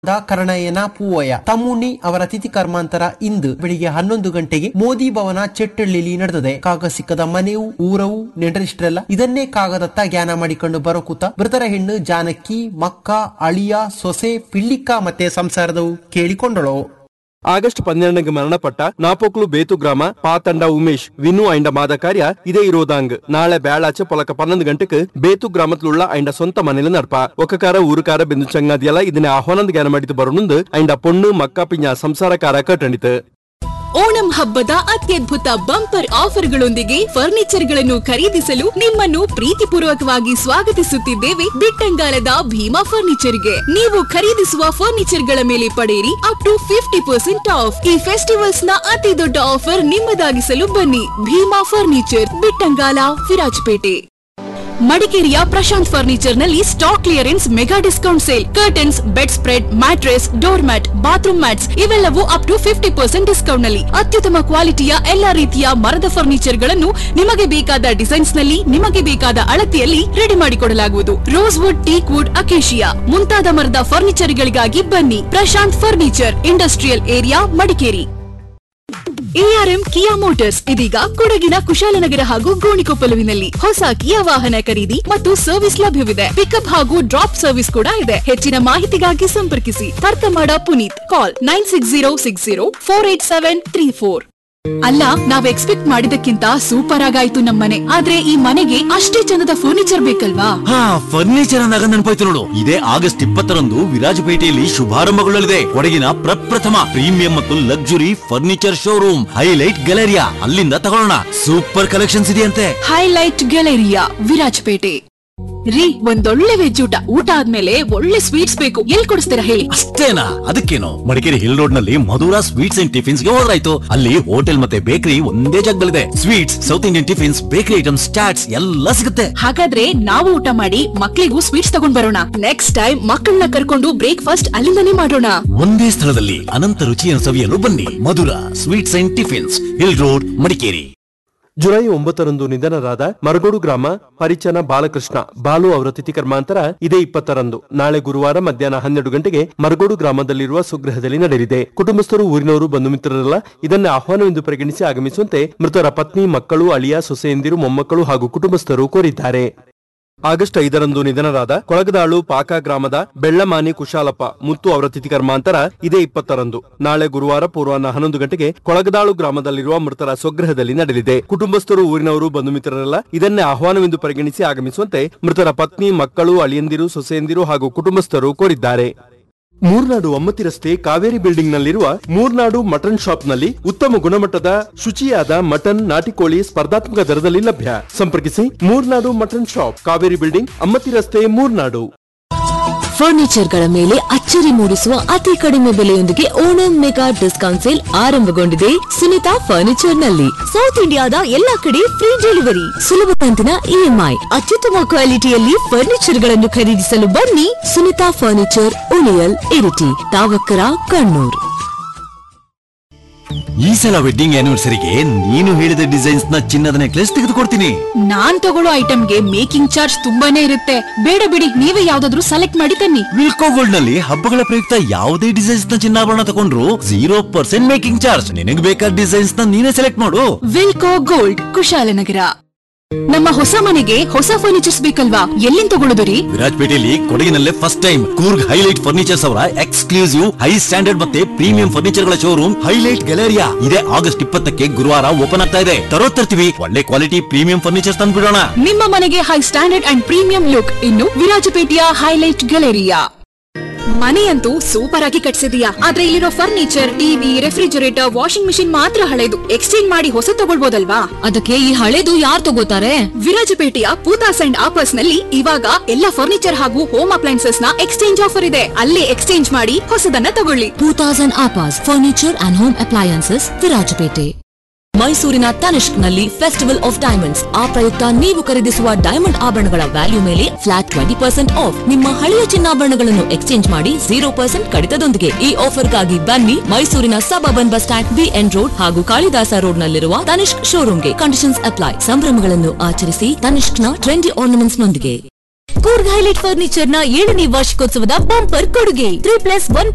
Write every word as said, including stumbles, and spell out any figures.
ಕರಣಯ್ಯನ ಪೂವಯ್ಯ ತಮ್ಮುಣ್ಣಿ ಅವರ ತಿಥಿ ಕರ್ಮಾಂತರ ಇಂದು ಬೆಳಿಗ್ಗೆ ಹನ್ನೊಂದು ಗಂಟೆಗೆ ಮೋದಿ ಭವನ ಚೆಟ್ಟಳ್ಳಿಲಿ ನಡೆದಿದೆ. ಕಾಗ ಸಿಕ್ಕದ ಮನೆಯು ಊರವು ನೆಂಟರಿಷ್ಟರೆಲ್ಲ ಇದನ್ನೇ ಕಾಗದತ್ತ ಜ್ಞಾನ ಮಾಡಿಕೊಂಡು ಬರೋಕೂತ ಮೃತರ ಹೆಣ್ಣು ಜಾನಕಿ ಮಕ್ಕ ಅಳಿಯ ಸೊಸೆ ಪಿಳ್ಳಿಕ್ಕ ಮತ್ತೆ ಸಂಸಾರದವು ಕೇಳಿಕೊಂಡಳು. ಆಗಸ್ಟ್ ಪನ್ನೆರಡಕ್ಕೆ ಮರಣಪಟ್ಟ ನಾಪೋಕ್ಲು ಬೇತು ಗ್ರಾಮ ಪಾತಂಡ ಉಮೇಶ್ ವಿನು ಐಂಡ ಮಾದ ಕಾರ್ಯ ಇದೇ ಇರೋದಾಂಗ್ ನಾಳೆ ಬೇಳಾಚೆ ಪೊಲಕ ಪನ್ನೊಂದು ಗಂಟೆಗೆ ಬೇತು ಗ್ರಾಮತ್ಲುಳ್ಳ ಐಂಡ ಸ್ವಂತ ಮನೇಲಿ ನಡ್ಪ ಒಕ್ಕಕಾರ ಊರುಕಾರ ಬೆಂದು ಚಂಗಾದಿಯಲ್ಲ ಇದನ್ನೇ ಆಹ್ವಾನದ ಜ್ಞಾನ ಮಾಡಿತು ಬರೋಣಂದು ಐಂಡ ಪೊಣ್ಣು ಮಕ್ಕ ಪಿಂಜ ಸಂಸಾರಕಾರ ಕಟ್ಟಣಿತು. ಓಣಂ ಹಬ್ಬದ ಅತ್ಯದ್ಭುತ ಬಂಪರ್ ಆಫರ್ಗಳೊಂದಿಗೆ ಫರ್ನಿಚರ್ಗಳನ್ನು ಖರೀದಿಸಲು ನಿಮ್ಮನ್ನು ಪ್ರೀತಿಪೂರ್ವಕವಾಗಿ ಸ್ವಾಗತಿಸುತ್ತಿದ್ದೇವೆ ಬಿಟ್ಟಂಗಾಲದ ಭೀಮಾ ಫರ್ನಿಚರ್ಗೆ. ನೀವು ಖರೀದಿಸುವ ಫರ್ನಿಚರ್ಗಳ ಮೇಲೆ ಪಡೆಯಿರಿ up to fifty percent of. ಈ ಫೆಸ್ಟಿವಲ್ಸ್ ನ ಅತಿ ದೊಡ್ಡ ಆಫರ್ ನಿಮ್ಮದಾಗಿಸಲು ಬನ್ನಿ. ಭೀಮಾ ಫರ್ನಿಚರ್, ಬಿಟ್ಟಂಗಾಲ, ವಿರಾಜಪೇಟೆ. ಮಡಿಕೇರಿಯ ಪ್ರಶಾಂತ್ ಫರ್ನಿಚರ್ ನಲ್ಲಿ stock clearance mega discount sale. Curtains, bed spread, mattress, door mat, bathroom mats ಇವೆಲ್ಲವೂ up to fifty percent discount ನಲ್ಲಿ ಅತ್ಯುತ್ತಮ ಕ್ವಾಲಿಟಿಯ ಎಲ್ಲಾ ರೀತಿಯ ಮರದ ಫರ್ನಿಚರ್ ಗಳನ್ನು ನಿಮಗೆ ಬೇಕಾದ ಡಿಸೈನ್ಸ್ ನಲ್ಲಿ ನಿಮಗೆ ಬೇಕಾದ ಅಳತೆಯಲ್ಲಿ ರೆಡಿ ಮಾಡಿಕೊಡಲಾಗುವುದು. Rose wood, teak wood, acacia ಮುಂತಾದ ಮರದ ಫರ್ನಿಚರ್ ಗಳಿಗಾಗಿ ಬನ್ನಿ. Prashant furniture, industrial area, Madikeri. ARM ಕಿಯಾ ಮೋಟಾರ್ಸ್ ಇದೀಗ ಕೊಡಗಿನ ಕುಶಾಲನಗರ ಹಾಗೂ ಗೋಣಿಕೊಪ್ಪಲುವಿನಲ್ಲಿ ಹೊಸ ಕಿಯಾ ವಾಹನ ಖರೀದಿ ಮತ್ತು ಸರ್ವಿಸ್ ಲಭ್ಯವಿದೆ. ಪಿಕಪ್ ಹಾಗೂ ಡ್ರಾಪ್ ಸರ್ವಿಸ್ ಕೂಡ ಇದೆ. ಹೆಚ್ಚಿನ ಮಾಹಿತಿಗಾಗಿ ಸಂಪರ್ಕಿಸಿ ತರ್ತಮಾಡ ಪುನೀತ್. ಕಾಲ್ nine six zero six zero four eight seven three four. ಅಲ್ಲ, ನಾವ್ ಎಕ್ಸ್ಪೆಕ್ಟ್ ಮಾಡಿದಕ್ಕಿಂತ ಸೂಪರ್ ಆಗಾಯ್ತು ನಮ್ಮನೆ. ಆದ್ರೆ ಈ ಮನೆಗೆ ಅಷ್ಟೇ ಚಂದದ ಫರ್ನಿಚರ್ ಬೇಕಲ್ವಾ? ಹಾ, ಫರ್ನಿಚರ್ ಅಂದಾಗ ನೆನಪಾಯ್ತು ನೋಡು. ಇದೇ ಆಗಸ್ಟ್ ಇಪ್ಪತ್ತರಂದು ವಿರಾಜಪೇಟೆಯಲ್ಲಿ ಶುಭಾರಂಭಗೊಳ್ಳಲಿದೆ ಕೊಡಗಿನ ಪ್ರಪ್ರಥಮ ಪ್ರೀಮಿಯಂ ಮತ್ತು luxury furniture showroom highlight Galleria. ಅಲ್ಲಿಂದ ತಗೊಳ್ಳೋಣ. ಸೂಪರ್ ಕಲೆಕ್ಷನ್ಸ್ ಇದೆಯಂತೆ. Highlight Galleria, Virajpet. ರೀ, ಒಂದೊಳ್ಳೆ ವೆಜ್ ಊಟ ಊಟ ಆದ್ಮೇಲೆ ಒಳ್ಳೆ ಸ್ವೀಟ್ಸ್ ಬೇಕು. ಎಲ್ಲಿ ಕೊಡಿಸ್ತೀರಾ ಹೇಳಿ? ಅಷ್ಟೇನಾ? ಅದಕ್ಕೇನು, ಮಡಿಕೇರಿ ಹಿಲ್ ರೋಡ್ ನಲ್ಲಿ ಮಧುರಾ ಸ್ವೀಟ್ಸ್ ಅಂಡ್ ಟಿಫಿನ್ಸ್ ಗೆ ಹೋದ್ರಾಯ್ತು. ಅಲ್ಲಿ ಹೋಟೆಲ್ ಮತ್ತೆ ಬೇಕರಿ ಒಂದೇ ಜಾಗದಲ್ಲಿದೆ. Sweets, south Indian tiffins, bakery items, chaats ಎಲ್ಲ ಸಿಗುತ್ತೆ. ಹಾಗಾದ್ರೆ ನಾವು ಊಟ ಮಾಡಿ ಮಕ್ಕಳಿಗೂ ಸ್ವೀಟ್ಸ್ ತಗೊಂಡ್ ಬರೋಣ. ನೆಕ್ಸ್ಟ್ ಟೈಮ್ ಮಕ್ಕಳನ್ನ ಕರ್ಕೊಂಡು ಬ್ರೇಕ್ಫಾಸ್ಟ್ ಅಲ್ಲಿಂದನೇ ಮಾಡೋಣ. ಒಂದೇ ಸ್ಥಳದಲ್ಲಿ ಅನಂತ ರುಚಿಯನ್ನು ಸವಿಯಲು ಬನ್ನಿ. Madhura sweets and tiffins, hill road, Madikeri. July ಒಂಬತ್ತರಂದು ನಿಧನರಾದ ಮರಗೋಡು ಗ್ರಾಮ ಪರಿಚನ ಬಾಲಕೃಷ್ಣ ಬಾಲು ಅವರ ತಿಥಿ ಕರ್ಮಾಂತರ ಇದೇ ಇಪ್ಪತ್ತರಂದು ನಾಳೆ ಗುರುವಾರ ಮಧ್ಯಾಹ್ನ ಹನ್ನೆರಡು ಗಂಟೆಗೆ ಮರಗೋಡು ಗ್ರಾಮದಲ್ಲಿರುವ ಸ್ವಗೃಹದಲ್ಲಿ ನಡೆಯಲಿದೆ. ಕುಟುಂಬಸ್ಥರು, ಊರಿನವರು, ಬಂಧು ಮಿತ್ರರೆಲ್ಲ ಇದನ್ನು ಆಹ್ವಾನವೆಂದು ಪರಿಗಣಿಸಿ ಆಗಮಿಸುವಂತೆ ಮೃತರ ಪತ್ನಿ, ಮಕ್ಕಳು, ಅಳಿಯ, ಸೊಸೆಯಂದಿರು, ಮೊಮ್ಮಕ್ಕಳು ಹಾಗೂ ಕುಟುಂಬಸ್ಥರು ಕೋರಿದ್ದಾರೆ. ಆಗಸ್ಟ್ ಐದರಂದು ನಿಧನರಾದ ಕೊಳಗದಾಳು ಪಾಕ ಗ್ರಾಮದ ಬೆಳ್ಳಮಾನಿ ಕುಶಾಲಪ್ಪ ಮುತ್ತು ಅವರ ತಿಥಿ ಕರ್ಮಾಂತರ ಇದೇ ಇಪ್ಪತ್ತರಂದು ನಾಳೆ ಗುರುವಾರ ಪೂರ್ವಾಹ್ನ ಹನ್ನೊಂದು ಗಂಟೆಗೆ ಕೊಳಗದಾಳು ಗ್ರಾಮದಲ್ಲಿರುವ ಮೃತರ ಸ್ವಗೃಹದಲ್ಲಿ ನಡೆಯಲಿದೆ. ಕುಟುಂಬಸ್ಥರು, ಊರಿನವರು, ಬಂಧು ಮಿತ್ರರೆಲ್ಲ ಇದನ್ನೇ ಆಹ್ವಾನವೆಂದು ಪರಿಗಣಿಸಿ ಆಗಮಿಸುವಂತೆ ಮೃತರ ಪತ್ನಿ, ಮಕ್ಕಳು, ಅಳಿಯಂದಿರು, ಸೊಸೆಯಂದಿರು ಹಾಗೂ ಕುಟುಂಬಸ್ಥರು ಕೋರಿದ್ದಾರೆ. ಮೂರ್ನಾಡು ಅಮ್ಮತಿ ರಸ್ತೆ ಕಾವೇರಿ ಬಿಲ್ಡಿಂಗ್ ನಲ್ಲಿರುವ ಮೂರ್ನಾಡು ಮಟನ್ ಶಾಪ್ ನಲ್ಲಿ ಉತ್ತಮ ಗುಣಮಟ್ಟದ ಶುಚಿಯಾದ ಮಟನ್, ನಾಟಿಕೋಳಿ ಸ್ಪರ್ಧಾತ್ಮಕ ದರದಲ್ಲಿ ಲಭ್ಯ. ಸಂಪರ್ಕಿಸಿ Murnad mutton shop, Kaveri building, Ammathi ರಸ್ತೆ, ಮೂರ್ನಾಡು. ಫರ್ನಿಚರ್ಗಳ ಮೇಲೆ ಅಚ್ಚರಿ ಮೂಡಿಸುವ ಅತಿ ಕಡಿಮೆ ಬೆಲೆಯೊಂದಿಗೆ ಓಣಂ ಮೆಗಾ ಡಿಸ್ಕೌಂಟ್ ಸೇಲ್ ಆರಂಭಗೊಂಡಿದೆ ಸುನಿತಾ ಫರ್ನಿಚರ್ ನಲ್ಲಿ. ಸೌತ್ ಇಂಡಿಯಾದ ಎಲ್ಲಾ ಕಡೆ ಫ್ರೀ ಡೆಲಿವರಿ, ಸುಲಭ ಕಂತಿನ ಇಎಂಐ, ಅತ್ಯುತ್ತಮ ಕ್ವಾಲಿಟಿಯಲ್ಲಿ ಫರ್ನಿಚರ್ ಗಳನ್ನು ಖರೀದಿಸಲು ಬನ್ನಿ. ಸುನಿತಾ ಫರ್ನಿಚರ್, ಉಳಿಯಲ್, ಇರಿಟಿ, ತಾವಕ್ಕರ, ಕಣ್ಣೂರ್. ಈ ಸಲ ವೆಡ್ಡಿಂಗ್ ಆನಿವರ್ಸರಿಗೆ ನೀನು ಹೇಳಿದ ಡಿಸೈನ್ಸ್ ನ ಚಿನ್ನದ ನೆಕ್ಲೆಸ್ ತೆಗೆದುಕೊಡ್ತೀನಿ. ನಾನ್ ತಗೊಳ್ಳೋ ಐಟಮ್ಗೆ ಮೇಕಿಂಗ್ ಚಾರ್ಜ್ ತುಂಬಾನೇ ಇರುತ್ತೆ. ಬೇಡ ಬಿಡಿ, ನೀವೇ ಯಾವ್ದಾದ್ರು ಸೆಲೆಕ್ಟ್ ಮಾಡಿ ತನ್ನಿ. ವಿಲ್ಕೋ ಗೋಲ್ಡ್ ನಲ್ಲಿ ಹಬ್ಬಗಳ ಪ್ರಯುಕ್ತ ಯಾವುದೇ ಡಿಸೈನ್ಸ್ ನ ಚಿನ್ನಾಭರಣ ತಗೊಂಡ್ರು ಜೀರೋ ಪರ್ಸೆಂಟ್ ಮೇಕಿಂಗ್ ಚಾರ್ಜ್. ನಿನಗೆ ಬೇಕಾದ ಡಿಸೈನ್ಸ್ ನ ನೀನೇ ಸೆಲೆಕ್ಟ್ ಮಾಡು. ವಿಲ್ಕೋ ಗೋಲ್ಡ್, ಕುಶಾಲನಗರ. ನಮ್ಮ ಹೊಸ ಮನೆಗೆ ಹೊಸ ಫರ್ನಿಚರ್ಸ್ ಬೇಕಲ್ವಾ? ಎಲ್ಲಿಂದ ತಗೊಳ್ಳೋದು ರೀ? ವಿರಾಜಪೇಟೆಯಲ್ಲಿ ಕೊಡಗಿನಲ್ಲೇ first time Coorg highlight furnitures ಅವರ ಎಕ್ಸ್ಕ್ಲೂಸಿವ್ ಹೈ ಸ್ಟ್ಯಾಂಡರ್ಡ್ ಮತ್ತೆ ಪ್ರೀಮಿಯಂ ಫರ್ನಿಚರ್ ಗಳ ಶೋರೂಮ್ ಹೈಲೈಟ್ ಗ್ಯಾಲರಿಯಾ ಇದೇ ಆಗಸ್ಟ್ ಇಪ್ಪತ್ತಕ್ಕೆ ಗುರುವಾರ ಓಪನ್ ಆಗ್ತಾ ಇದೆ. ತರೋ ತರ್ತೀವಿ ಒಳ್ಳೆ ಕ್ವಾಲಿಟಿ ಪ್ರೀಮಿಯಂ ಫರ್ನಿಚರ್ಸ್ ತಂದ್ಬಿಡೋಣ. ನಿಮ್ಮ ಮನೆಗೆ high standard and premium look ಇನ್ನು ವಿರಾಜಪೇಟೆಯ ಹೈಲೈಟ್ ಗ್ಯಾಲರಿಯಾ. ಮನೆಯಂತೂ ಸೂಪರ್ ಆಗಿ ಕಟ್ಸಿದೀಯಾ, ಆದ್ರೆ ಇಲ್ಲಿರೋ furniture, TV, refrigerator, washing machine ಮಾತ್ರ ಹಳೆದು. ಎಕ್ಸ್ಚೇಂಜ್ ಮಾಡಿ ಹೊಸ ತಗೊಳ್ಬೋದಲ್ವಾ? ಅದಕ್ಕೆ ಈ ಹಳೆದು ಯಾರು ತಗೋತಾರೆ? ವಿರಾಜಪೇಟೆಯ ಪೂತಾಸ್ ಅಂಡ್ ಆಪರ್ಸ್ ನಲ್ಲಿ ಇವಾಗ ಎಲ್ಲ ಫರ್ನಿಚರ್ ಹಾಗೂ ಹೋಮ್ ಅಪ್ಲೈನ್ಸಸ್ ನ ಎಕ್ಸ್ಚೇಂಜ್ ಆಫರ್ ಇದೆ. ಅಲ್ಲೇ ಎಕ್ಸ್ಚೇಂಜ್ ಮಾಡಿ ಹೊಸದನ್ನ ತಗೊಳ್ಳಿ. Poothas and ಆಪರ್ಸ್ furniture and home appliances, Virajpet. ಮೈಸೂರಿನ ತನಿಷ್ಕ್ ನಲ್ಲಿ ಫೆಸ್ಟಿವಲ್ ಆಫ್ ಡೈಮಂಡ್ಸ್. ಆ ಪ್ರಯುಕ್ತ ನೀವು ಖರೀದಿಸುವ ಡೈಮಂಡ್ ಆಭರಣಗಳ ವ್ಯಾಲ್ಯೂ ಮೇಲೆ ಫ್ಲಾಟ್ ಟ್ವೆಂಟಿ ಪರ್ಸೆಂಟ್ ಆಫ್. ನಿಮ್ಮ ಹಳೆಯ ಚಿನ್ನಾಭರಣಗಳನ್ನು ಎಕ್ಸ್ಚೇಂಜ್ ಮಾಡಿ ಜೀರೋ ಪರ್ಸೆಂಟ್ ಕಡಿತದೊಂದಿಗೆ. ಈ ಆಫರ್ಗಾಗಿ ಬನ್ನಿ ಮೈಸೂರಿನ suburban bus stand, B N road ಹಾಗೂ ಕಾಳಿದಾಸ ರೋಡ್ ನಲ್ಲಿರುವ ತನಿಷ್ಕ್ ಶೋರೂಮ್ಗೆ. Conditions apply. ಸಂಭ್ರಮಗಳನ್ನು ಆಚರಿಸಿ ತನಿಷ್ಕ್ ನ ಟ್ರೆಂಡಿ ಆರ್ನಮೆಂಟ್ಸ್ ನೊಂದಿಗೆ. ಕೂರ್ಗ್ ಹೈಲೈಟ್ ಫರ್ನಿಚರ್ ನ ಏಳನೇ ವಾರ್ಷಿಕೋತ್ಸವದ ಬಂಪರ್ ಕೊಡುಗೆ ತ್ರೀ ಪ್ಲಸ್ ಒನ್